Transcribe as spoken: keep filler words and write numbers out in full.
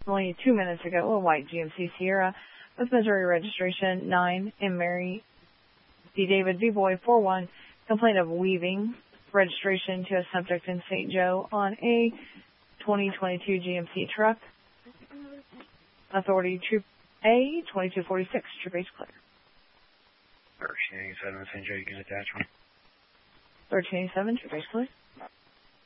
only two minutes ago, a white G M C Sierra with Missouri registration nine in Mary D. David V. Boy four one, complaint of weaving, registration to a subject in Saint Joe on a twenty twenty-two G M C truck. Authority Troop A, twenty-two forty-six, Troop H clear. thirteen eighty-seven, Saint Joe, you can attach one. thirteen eighty-seven, Troop H clear.